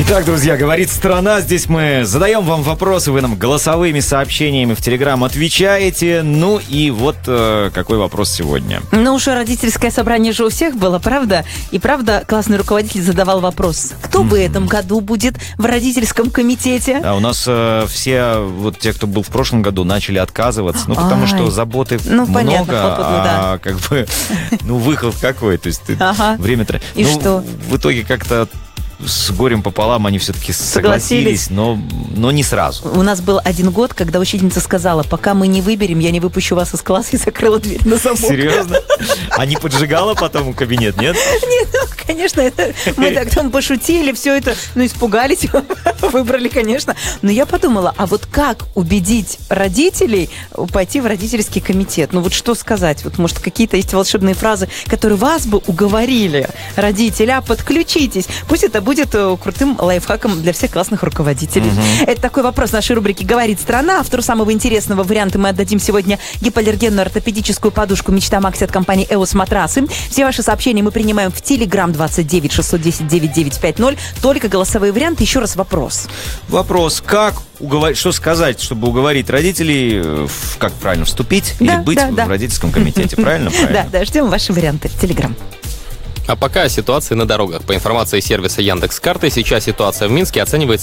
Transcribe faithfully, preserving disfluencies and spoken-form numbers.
Итак, друзья, говорит страна. Здесь мы задаем вам вопросы, вы нам голосовыми сообщениями в Телеграм отвечаете. Ну и вот э, какой вопрос сегодня. Ну уж родительское собрание же у всех было, правда? И правда, классный руководитель задавал вопрос: кто mm-hmm. в этом году будет в родительском комитете? Да, у нас э, все, вот те, кто был в прошлом году, начали отказываться. Ну, потому Ай. что заботы ну, много, понятно, попутно, а да. как бы, ну, выход какой. То есть ты ага. время тратишь. И ну, что? В итоге как-то с горем пополам они все-таки согласились, согласились но, но не сразу. У нас был один год, когда учительница сказала: пока мы не выберем, я не выпущу вас из класса, и закрыла дверь на замок. Серьезно? А не поджигала потом кабинет, нет? Нет, ну, конечно, это, мы так там пошутили, все это, ну, испугались, выбрали, конечно. Но я подумала, а вот как убедить родителей пойти в родительский комитет? Ну, вот что сказать? Вот, может, какие-то есть волшебные фразы, которые вас бы уговорили, родителя, подключитесь. Пусть это будет крутым лайфхаком для всех классных руководителей. Mm-hmm. Это такой вопрос в нашей рубрике «Говорит страна». Автору самого интересного варианта мы отдадим сегодня гипоаллергенную ортопедическую подушку «Мечта Макси» от компании «Эос Матрасы». Все ваши сообщения мы принимаем в Телеграм двадцать девять шестьсот десять девять девять пять ноль. Только голосовые варианты. Еще раз вопрос. Вопрос. Как уговорить, что сказать, чтобы уговорить родителей, как правильно, вступить да, или быть да, в да. родительском комитете? Правильно? Да, да, ждем ваши варианты в Телеграм. А пока о ситуации на дорогах. По информации сервиса Яндекс.Карты, сейчас ситуация в Минске оценивается